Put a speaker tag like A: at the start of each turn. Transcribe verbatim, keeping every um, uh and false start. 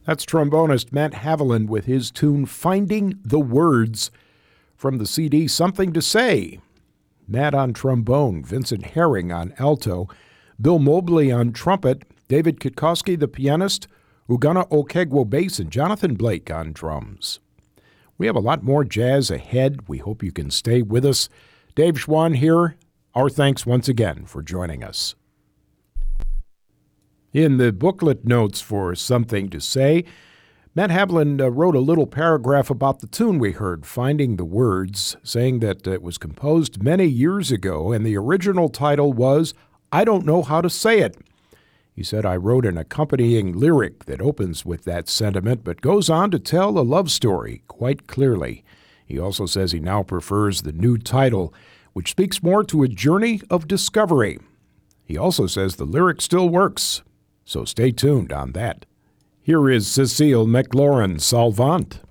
A: That's trombonist Matt Haviland with his tune Finding the Words from the C D Something to Say. Matt on trombone, Vincent Herring on alto, Bill Mobley on trumpet, David Kitkowski, the pianist, Ugana Okegwo bass, and Jonathan Blake on drums. We have a lot more jazz ahead. We hope you can stay with us. Dave Schwann here. Our thanks once again for joining us. In the booklet notes for Something to Say, Matt Haviland uh, wrote a little paragraph about the tune we heard, Finding the Words, saying that it was composed many years ago, and the original title was I Don't Know How to Say It. He said, I wrote an accompanying lyric that opens with that sentiment, but goes on to tell a love story quite clearly. He also says he now prefers the new title, which speaks more to a journey of discovery. He also says the lyric still works. So stay tuned on that. Here is Cecile McLaurin Salvant.